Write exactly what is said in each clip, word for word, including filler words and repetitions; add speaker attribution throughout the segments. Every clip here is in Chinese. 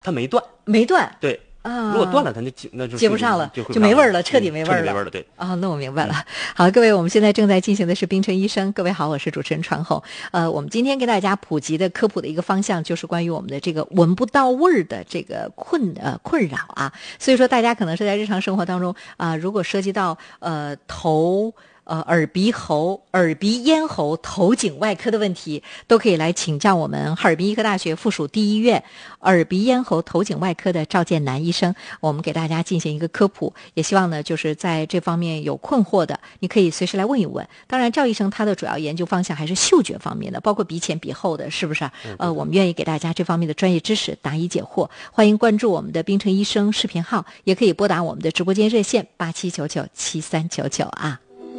Speaker 1: 它没断，
Speaker 2: 没断，
Speaker 1: 对。
Speaker 2: 啊，
Speaker 1: 如果断了，它就那就
Speaker 2: 接不上了，
Speaker 1: 就
Speaker 2: 就没味儿了，彻底没味儿了，
Speaker 1: 彻底没味儿了。对，
Speaker 2: 啊、哦，那我明白了。嗯、好，各位，我们现在正在进行的是冰城医生。各位好，我是主持人传红。呃，我们今天给大家普及的科普的一个方向，就是关于我们的这个闻不到味儿的这个困呃困扰啊。所以说，大家可能是在日常生活当中啊、呃，如果涉及到呃头。呃，耳鼻喉、耳鼻咽喉、头颈外科的问题，都可以来请教我们哈尔滨医科大学附属第一医院耳鼻咽喉头颈外科的赵建南医生，我们给大家进行一个科普，也希望呢，就是在这方面有困惑的，你可以随时来问一问。当然，赵医生他的主要研究方向还是嗅觉方面的，包括鼻前、鼻后的，是不是？呃，我们愿意给大家这方面的专业知识答疑解惑。欢迎关注我们的冰城医生视频号，也可以拨打我们的直播间热线八七九九七三九九啊。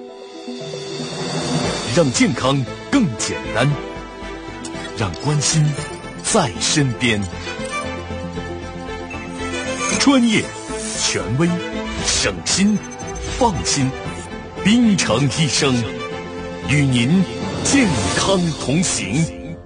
Speaker 3: 让健康更简单，让关心在身边。专业、权威、省心、放心，冰城医生与您健康同行。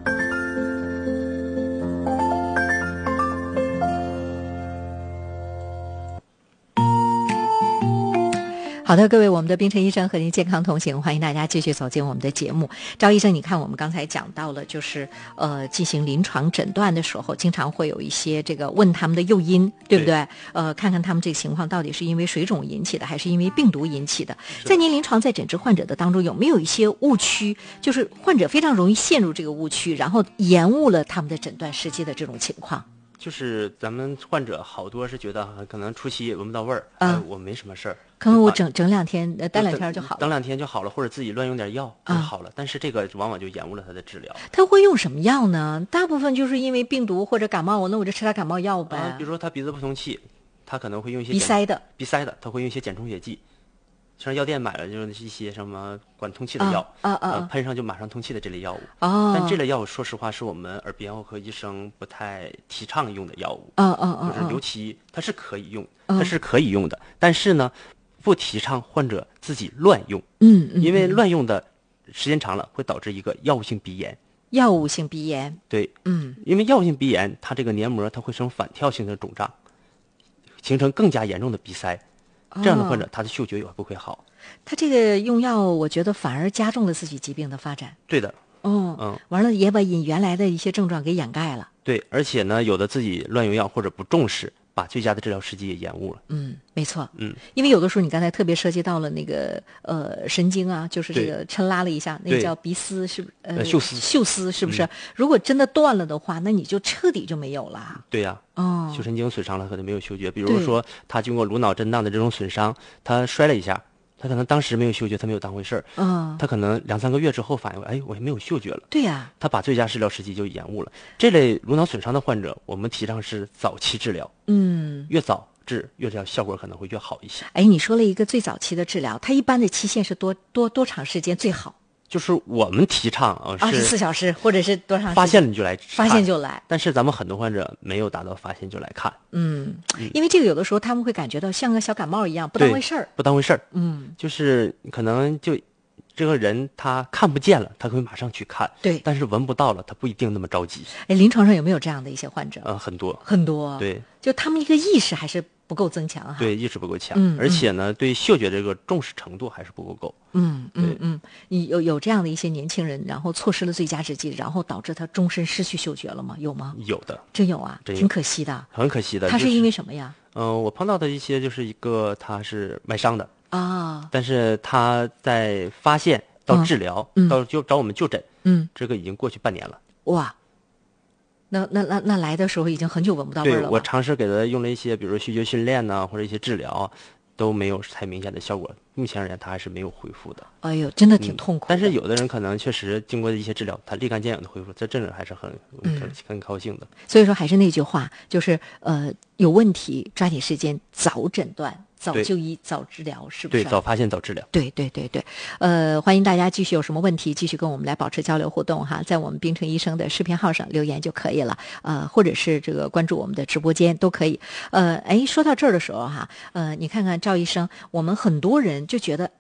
Speaker 2: 好的，各位，我们的冰城医生和您健康同行，欢迎大家继续走进我们的节目。赵医生，你看我们刚才讲到了，就是呃进行临床诊断的时候，经常会有一些这个问他们的诱因，对不对？对呃，看看他们这个情况到底是因为水肿引起的，还是因为病毒引起的。在您临床在诊治患者的当中，有没有一些误区，就是患者非常容易陷入这个误区，然后延误了他们的诊断时机的这种情况？
Speaker 1: 就是咱们患者好多是觉得可能初期闻不到味儿，
Speaker 2: 啊、
Speaker 1: 呃，我没什么事儿，
Speaker 2: 可能我整整两天，呃，待两天就好了，
Speaker 1: 等两天就好了，或者自己乱用点药就好了、啊。但是这个往往就延误了他的治疗。
Speaker 2: 他会用什么药呢？大部分就是因为病毒或者感冒，那我就吃点感冒药呗。
Speaker 1: 啊，比如说他鼻子不通气，他可能会用一些
Speaker 2: 鼻塞的，
Speaker 1: 鼻塞的，他会用一些减充血剂。像药店买了就是一些什么管通气的药，
Speaker 2: 啊啊
Speaker 1: 呃，喷上就马上通气的这类药物。
Speaker 2: 哦，
Speaker 1: 但这类药物说实话是我们耳鼻咽喉科医生不太提倡用的药物。
Speaker 2: 嗯嗯嗯，
Speaker 1: 就是尤其它是可以用，它是可以用的，但是呢，不提倡患者自己乱用。
Speaker 2: 嗯嗯，
Speaker 1: 因为乱用的时间长了会导致一个药物性鼻炎。
Speaker 2: 药物性鼻炎。
Speaker 1: 对，
Speaker 2: 嗯，
Speaker 1: 因为药物性鼻炎，它这个黏膜它会生反跳性的肿胀，形成更加严重的鼻塞。这样的患者，他的嗅觉也不会好。
Speaker 2: 他这个用药，我觉得反而加重了自己疾病的发展。
Speaker 1: 对的。
Speaker 2: 哦，嗯，完了也把你原来的一些症状给掩盖了。
Speaker 1: 对，而且呢，有的自己乱用药或者不重视，把最佳的治疗时机也延误了。
Speaker 2: 嗯，没错。
Speaker 1: 嗯，
Speaker 2: 因为有的时候你刚才特别涉及到了那个呃神经啊，就是这个抻拉了一下，那个叫鼻丝是不是？呃，
Speaker 1: 嗅丝。
Speaker 2: 嗅丝是不是、嗯？如果真的断了的话，那你就彻底就没有了。
Speaker 1: 对呀、
Speaker 2: 啊。哦。
Speaker 1: 嗅神经损伤了，可能没有嗅觉。比如说他经过颅脑震荡的这种损伤，他摔了一下。他可能当时没有嗅觉，他没有当回事儿。
Speaker 2: 嗯，
Speaker 1: 他可能两三个月之后反应，哎，我也没有嗅觉了。
Speaker 2: 对呀、啊，
Speaker 1: 他把最佳治疗时机就延误了。这类颅脑损伤的患者，我们提倡是早期治疗。
Speaker 2: 嗯，
Speaker 1: 越早治，越这样效果可能会越好一些。
Speaker 2: 哎，你说了一个最早期的治疗，它一般的期限是多多多长时间最好？
Speaker 1: 就是我们提倡啊，
Speaker 2: 二十四小时或者是多长时间？
Speaker 1: 发现了你就来，
Speaker 2: 发现就来。
Speaker 1: 但是咱们很多患者没有达到发现就来看。
Speaker 2: 嗯，因为这个有的时候他们会感觉到像个小感冒一样，不当回事儿，
Speaker 1: 不当回事儿。
Speaker 2: 嗯，
Speaker 1: 就是可能就这个人他看不见了，他会马上去看。
Speaker 2: 对，
Speaker 1: 但是闻不到了，他不一定那么着急。
Speaker 2: 哎，临床上有没有这样的一些患者？
Speaker 1: 呃，很多
Speaker 2: 很多。
Speaker 1: 对，
Speaker 2: 就他们一个意识还是不够增强哈。
Speaker 1: 对，意识不够强，
Speaker 2: 嗯，
Speaker 1: 而且呢，对嗅觉这个重视程度还是不够够。
Speaker 2: 嗯嗯嗯，你有有这样的一些年轻人，然后错失了最佳时机，然后导致他终身失去嗅觉了吗？有吗？
Speaker 1: 有的，
Speaker 2: 真有啊，
Speaker 1: 真有
Speaker 2: 挺可惜的，
Speaker 1: 很可惜的。
Speaker 2: 他是因为什么呀？
Speaker 1: 嗯、就是呃，我碰到的一些就是一个他是卖伤的
Speaker 2: 啊，
Speaker 1: 但是他在发现到治疗、
Speaker 2: 嗯、
Speaker 1: 到就找我们就诊，
Speaker 2: 嗯，
Speaker 1: 这个已经过去半年了。
Speaker 2: 哇，那那那那来的时候已经很久闻不到味儿了。
Speaker 1: 对，我尝试给他用了一些，比如说嗅觉训练呐、啊，或者一些治疗。都没有太明显的效果，目前而言他还是没有恢复的。
Speaker 2: 哎呦，真的挺痛苦的、
Speaker 1: 嗯。但是有的人可能确实经过一些治疗，他立竿见影的恢复，这真的还是很、嗯、很很高兴的。
Speaker 2: 所以说还是那句话，就是呃有问题抓紧时间早诊断。早就医、早治疗，是不是？
Speaker 1: 对，早发现早治疗。
Speaker 2: 对对对对，呃，欢迎大家继续有什么问题，继续跟我们来保持交流互动哈，在我们冰城医生的视频号上留言就可以了，呃，或者是这个关注我们的直播间都可以。呃，哎，说到这儿的时候哈，呃，你看看赵医生，我们很多人就觉得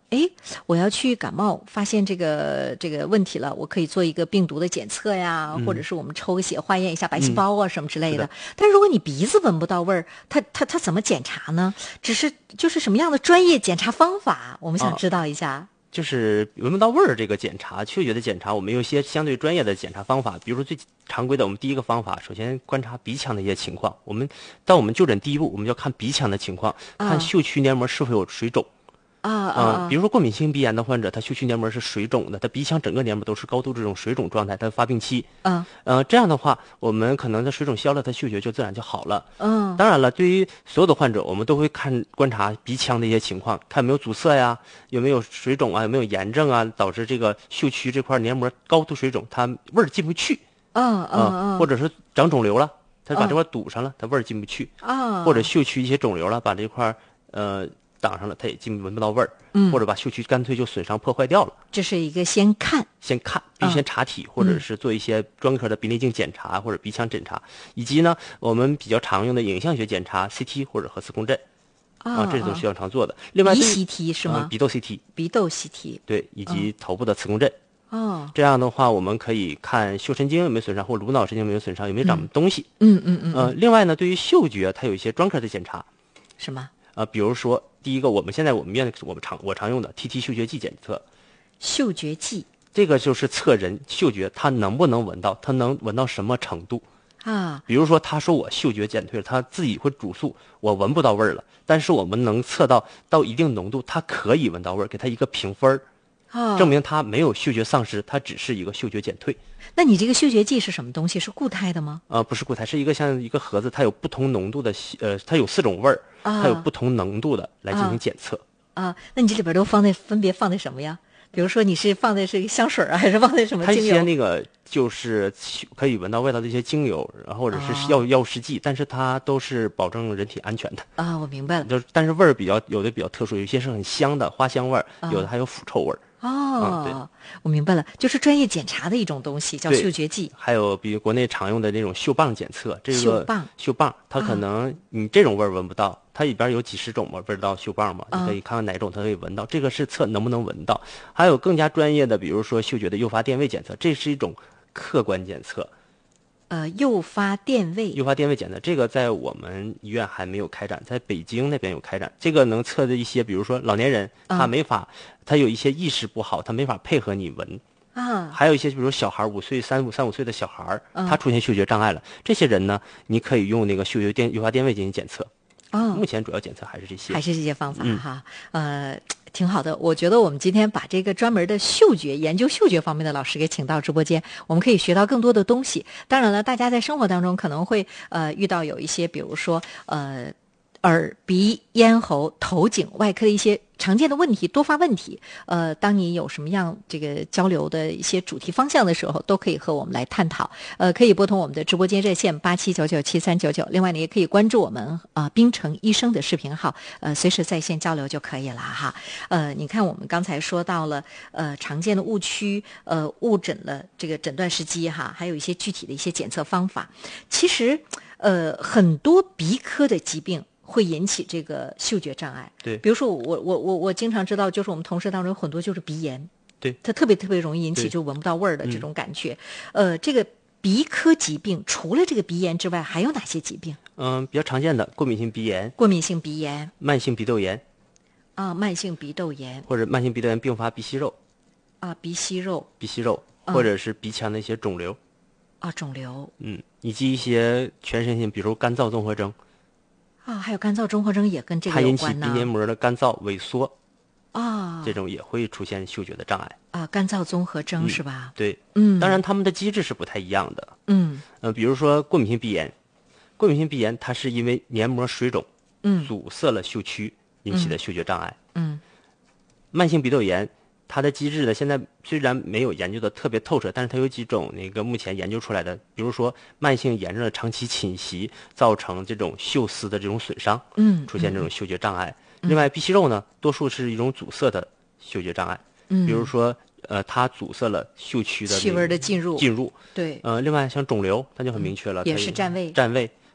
Speaker 2: 哎，我要去感冒，发现这个这个问题了，我可以做一个病毒的检测呀，
Speaker 1: 嗯、
Speaker 2: 或者是我们抽个血化验一下白细胞啊、嗯、什么之类的。
Speaker 1: 的
Speaker 2: 但如果你鼻子闻不到味儿，它它它怎么检查呢？只是就是什么样的专业检查方法，我们想知道一下。啊
Speaker 1: 就是闻不到味儿这个检查，嗅觉的检查，我们有一些相对专业的检查方法。比如说最常规的，我们第一个方法，首先观察鼻腔的一些情况。我们到我们就诊第一步，我们要看鼻腔的情况，看嗅区黏膜是否有水肿。
Speaker 2: 啊啊、
Speaker 1: 呃！比如说过敏性鼻炎的患者，他嗅区黏膜是水肿的，他鼻腔整个黏膜都是高度这种水肿状态，他发病期。
Speaker 2: 嗯。
Speaker 1: 呃，这样的话，我们可能的水肿消了，他嗅觉就自然就好了。
Speaker 2: 嗯。
Speaker 1: 当然了，对于所有的患者，我们都会看观察鼻腔的一些情况，看有没有阻塞呀，有没有水肿啊，有没有炎症啊，导致这个嗅区这块黏膜高度水肿，它味儿进不去。
Speaker 2: 嗯嗯嗯。
Speaker 1: 或者是长肿瘤了，它把这块堵上了，它味儿进不去。
Speaker 2: 啊。
Speaker 1: 或者嗅区一些肿瘤了，把这块呃。挡上了，它也进闻不到味儿，
Speaker 2: 嗯，
Speaker 1: 或者把嗅区干脆就损伤破坏掉了。
Speaker 2: 这是一个先看，
Speaker 1: 先看，必须先查体，嗯、或者是做一些专科的鼻内镜检查、嗯、或者鼻腔检查，以及呢我们比较常用的影像学检查 C T 或者核磁共振啊，啊这都是需要常做的。另外，
Speaker 2: 鼻 C T 是吗？
Speaker 1: 嗯、鼻窦 C T，
Speaker 2: 鼻窦 C T
Speaker 1: 对，以及头部的磁共振。
Speaker 2: 哦，
Speaker 1: 这样的话，我们可以看嗅神经有没有损伤，或颅脑神经有没有损伤，有没有长东西。
Speaker 2: 嗯嗯嗯。
Speaker 1: 呃，另外呢，对于嗅觉，它有一些专科的检查。
Speaker 2: 什么？
Speaker 1: 呃，比如说，第一个，我们现在我们院我们常我常用的 T T 嗅觉剂检测。
Speaker 2: 嗅觉剂，
Speaker 1: 这个就是测人嗅觉，他能不能闻到，他能闻到什么程度
Speaker 2: 啊？
Speaker 1: 比如说，他说我嗅觉减退了，他自己会主诉我闻不到味儿了，但是我们能测到到一定浓度，他可以闻到味儿，给他一个评分儿。
Speaker 2: 啊，
Speaker 1: 证明他没有嗅觉丧失，他只是一个嗅觉减退。
Speaker 2: 那你这个嗅觉剂是什么东西？是固态的吗？
Speaker 1: 呃，不是固态，是一个像一个盒子，它有不同浓度的，呃，它有四种味儿，
Speaker 2: 啊、
Speaker 1: 它有不同浓度的来进行检测。
Speaker 2: 啊，啊那你这里边都放的分别放的什么呀？比如说你是放的是香水啊，还是放的什么精油？
Speaker 1: 它一些那个就是可以闻到味道的一些精油，然后或者是药、啊、药试剂，但是它都是保证人体安全的。
Speaker 2: 啊，我明白了。
Speaker 1: 就但是味儿比较有的比较特殊，有些是很香的花香味儿，啊、有的还有腐臭味儿。
Speaker 2: 哦、
Speaker 1: 嗯，
Speaker 2: 我明白了，就是专业检查的一种东西，叫嗅觉剂。
Speaker 1: 还有比如国内常用的那种嗅棒检测，这个
Speaker 2: 嗅棒，
Speaker 1: 嗅棒，它可能你这种味儿闻不到，啊、它里边有几十种嘛味道嗅棒嘛，
Speaker 2: 啊、
Speaker 1: 你可以看看哪种它可以闻到。这个是测能不能闻到。还有更加专业的，比如说嗅觉的诱发电位检测，这是一种客观检测。
Speaker 2: 呃，诱发电位，
Speaker 1: 诱发电位检测，这个在我们医院还没有开展，在北京那边有开展。这个能测的一些，比如说老年人，他没法，嗯、他有一些意识不好，他没法配合你闻
Speaker 2: 啊。
Speaker 1: 还有一些，比如说小孩五岁、三五三五岁的小孩，
Speaker 2: 嗯、
Speaker 1: 他出现嗅觉障碍了，这些人呢，你可以用那个嗅觉电诱发电位进行检测。
Speaker 2: 哦，
Speaker 1: 目前主要检测还是这些，
Speaker 2: 还是这些方法、
Speaker 1: 嗯、
Speaker 2: 哈，呃。挺好的，我觉得我们今天把这个专门的嗅觉研究嗅觉方面的老师给请到直播间，我们可以学到更多的东西。当然了，大家在生活当中可能会呃遇到有一些，比如说呃耳鼻咽喉头颈外科的一些常见的问题，多发问题。呃，当你有什么样这个交流的一些主题方向的时候，都可以和我们来探讨。呃，可以拨通我们的直播间热线八七九九七三九九。另外，你也可以关注我们啊、呃、滨城医生的视频号，呃，随时在线交流就可以了哈。呃，你看我们刚才说到了呃常见的误区，呃误诊了这个诊断时机哈，还有一些具体的一些检测方法。其实呃很多鼻科的疾病会引起这个嗅觉障碍，
Speaker 1: 对，
Speaker 2: 比如说我我我我经常知道，就是我们同事当中有很多就是鼻炎，
Speaker 1: 对，
Speaker 2: 它特别特别容易引起就闻不到味儿的这种感觉。嗯、呃，这个鼻科疾病除了这个鼻炎之外，还有哪些疾病？
Speaker 1: 嗯，比较常见的过敏性鼻炎、
Speaker 2: 过敏性鼻炎、
Speaker 1: 慢性鼻窦炎
Speaker 2: 啊，慢性鼻窦炎
Speaker 1: 或者慢性鼻窦炎并发鼻息肉
Speaker 2: 啊，鼻息肉、
Speaker 1: 鼻息肉、嗯、或者是鼻腔的一些肿瘤
Speaker 2: 啊，肿瘤，
Speaker 1: 嗯，以及一些全身性，比如干燥综合征。
Speaker 2: 啊，还有干燥综合征也跟这个有关呢。
Speaker 1: 它引起鼻黏膜的干燥萎缩
Speaker 2: 啊，
Speaker 1: 这种也会出现嗅觉的障碍
Speaker 2: 啊。干燥综合征、嗯、是吧？
Speaker 1: 对，
Speaker 2: 嗯，
Speaker 1: 当然它们的机制是不太一样的。
Speaker 2: 嗯，
Speaker 1: 呃，比如说过敏性鼻炎，过敏性鼻炎它是因为黏膜水肿，
Speaker 2: 嗯，
Speaker 1: 阻塞了嗅区引起的嗅觉障碍。
Speaker 2: 嗯，
Speaker 1: 慢性鼻窦炎。它的机制呢，现在虽然没有研究的特别透彻，但是它有几种那个目前研究出来的，比如说慢性炎症的长期侵袭，造成这种嗅丝的这种损伤，
Speaker 2: 嗯，
Speaker 1: 出现这种嗅觉障碍。嗯、另外，鼻息肉呢，多数是一种阻塞的嗅觉障碍，
Speaker 2: 嗯，
Speaker 1: 比如说呃，它阻塞了嗅区的
Speaker 2: 气味的进入，
Speaker 1: 进入，
Speaker 2: 对，
Speaker 1: 呃，另外像肿瘤，它就很明确了，
Speaker 2: 嗯、也是占位，
Speaker 1: 占位。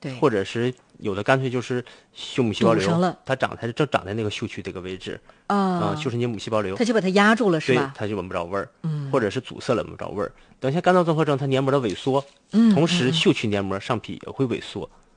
Speaker 2: 对，
Speaker 1: 或者是有的干脆就是嗅母细胞瘤
Speaker 2: 堵上了，
Speaker 1: 它长它正长在那个嗅区这个位置
Speaker 2: 啊、
Speaker 1: 啊，就是你母细胞瘤，
Speaker 2: 它就把它压住了，是
Speaker 1: 对
Speaker 2: 吧？，
Speaker 1: 它就闻不着味儿，
Speaker 2: 嗯
Speaker 1: 或者是阻塞了闻不着味儿。等一下干燥综合征，它黏膜的萎缩，
Speaker 2: 嗯
Speaker 1: 同时嗅区黏膜上皮也会萎缩，